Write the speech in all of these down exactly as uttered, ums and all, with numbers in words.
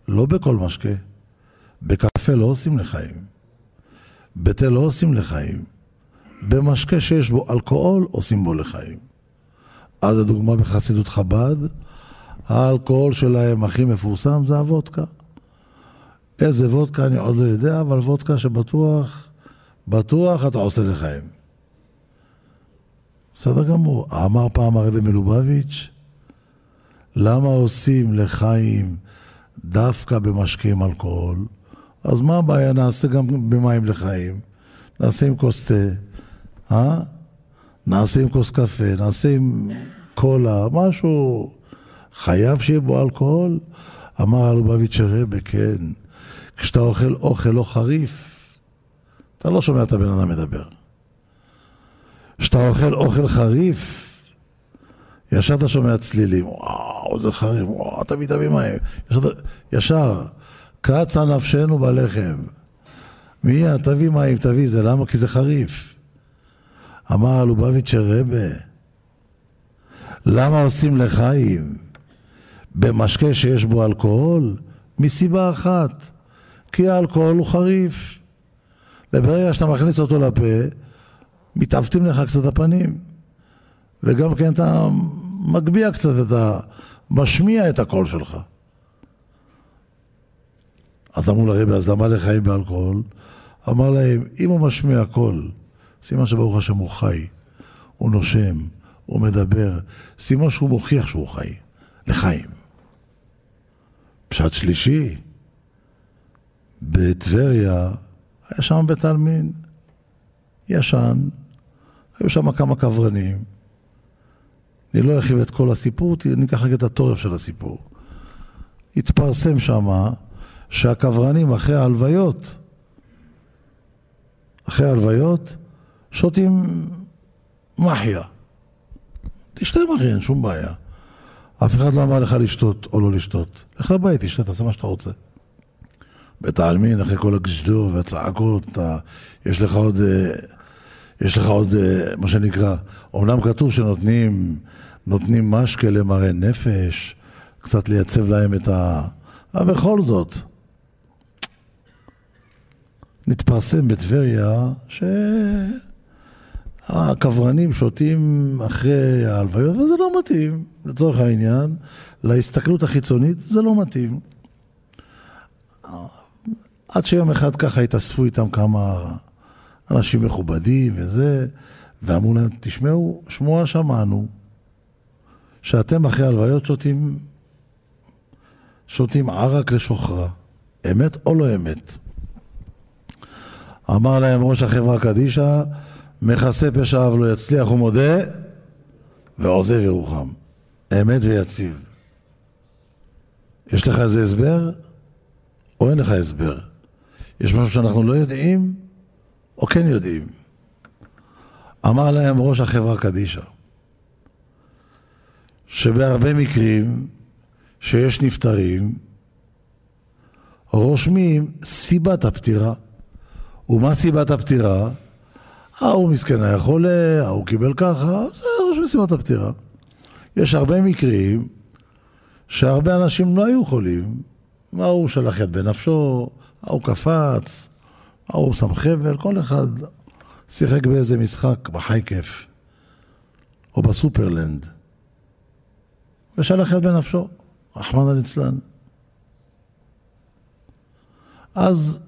לא בכל משקה. בקפה לא עושים לחיים. בתה לא עושים לחיים. במשקה שיש בו אלכוהול עושים בו לחיים. אז הדוגמה בחסידות חב"ד, האלכוהול שלהם הכי מפורסם זה הוודקה. איזה וודקה אני עוד לא יודע, אבל וודקה שבטוח, בטוח אתה עושה לחיים. בסדר גמור. אמר פעם הרבי מלובביץ', למה עושים לחיים דווקא במשקה עם אלכוהול? אז מה הבעיה? נעשה גם במים לחיים. נעשה עם כוס תה, אה? נעשה עם כוס קפה, נעשה עם קולה, משהו. חייב שיהיה בו אלכוהול? אמר הלובביץ' רבי, כן. כשאתה אוכל אוכל לא חריף, אתה לא שומע את הבן אדם מדבר. כשאתה אוכל אוכל חריף, ישר אתה שומע צלילים, וואו, זה חריף, וואו, תביא, תביא מים. ישר, ישר קצה נפשנו בלחם. מיד, תביא מים, תביא, זה למה? כי זה חריף. אמר הלובביץ' רבי, למה עושים לחיים במשקה שיש בו אלכוהול? מסיבה אחת, כי האלכוהול הוא חריף. וברגע שאתה מכניס אותו לפה, מתעוותים לך קצת הפנים. וגם כן אתה מגביה קצת את ה... משמיע את הקול שלך. אז אמרו לרבי, אז למה לחיים באלכוהול? אמר להם, אם הוא משמיע קול, סימן שברוך השם הוא חי, הוא נושם, הוא מדבר, סימן שהוא מוכיח שהוא חי, לחיים. פשט שלישי, בטבריה, היה שם בית עלמין, ישן, היו שם כמה קברנים, אני לא ארחיב את כל הסיפור, אני אקח רק את התורף של הסיפור. התפרסם שם שהקברנים אחרי ההלוויות, אחרי ההלוויות, שותים מחיה. תשתה מחיה, אין שום בעיה. אף אחד לא אמר לך לשתות או לא לשתות. לך לבית, תשתה, תעשה מה שאתה רוצה. בית העלמין, אחרי כל הגשדור והצעקות, אתה, יש לך עוד, יש לך עוד, מה שנקרא, אומנם כתוב שנותנים, נותנים משקה למראה נפש, קצת לייצב להם את ה... אבל בכל זאת, נתפרסם בטבריה שהקברנים שותים אחרי ההלוויות, וזה לא מתאים, לצורך העניין, להסתכלות החיצונית, זה לא מתאים. עד שיום אחד ככה התאספו איתם כמה אנשים מכובדים וזה, ואמרו להם, תשמעו, שמוע שמענו, שאתם אחרי ההלוויות שותים, שותים ערק לשוחרה, אמת או לא אמת? אמר להם ראש החברה קדישה, מכסה פשעיו לא יצליח ומודה, ועוזב ירוחם. אמת ויציב. יש לך איזה הסבר? או אין לך הסבר? יש משהו שאנחנו לא יודעים, או כן יודעים? אמר להם ראש החברה קדישה, שבהרבה מקרים שיש נפטרים, רושמים סיבת הפטירה. ומה סיבת הפטירה? ההוא מסכן היה חולה, ההוא קיבל ככה, זה רושם סיבת הפטירה. יש הרבה מקרים שהרבה אנשים לא היו חולים, ההוא שלח יד בנפשו, ההוא קפץ, ההוא שם חבל, כל אחד שיחק באיזה משחק בחי כיף, או בסופרלנד, ושלח יד בנפשו, רחמנא ליצלן. אז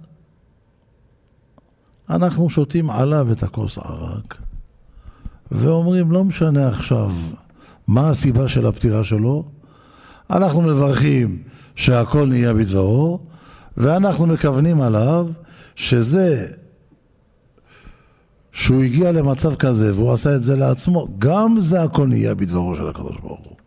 אנחנו שותים עליו את הכוס ערק, ואומרים, לא משנה עכשיו מה הסיבה של הפטירה שלו, אנחנו מברכים שהכל נהיה בדברו, ואנחנו מכוונים עליו שזה, שהוא הגיע למצב כזה, והוא עשה את זה לעצמו, גם זה הכל נהיה בדברו של הקדוש ברוך הוא.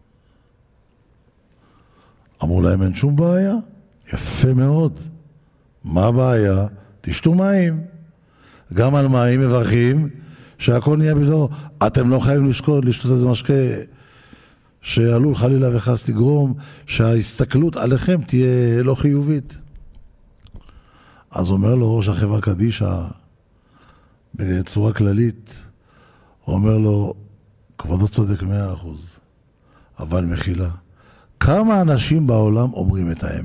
אמרו להם, אין שום בעיה, יפה מאוד. מה הבעיה? תשתו מים. גם על מים מברכים שהכל נהיה בדברו. אתם לא חייבים לשקול, לשתות איזה משקה שעלול חלילה וחס לגרום שההסתכלות עליכם תהיה לא חיובית. אז אומר לו ראש החברה קדישה בצורה כללית, הוא אומר לו, כבודו צודק מאה אחוז, אבל מחילה. כמה אנשים בעולם אומרים את האמת?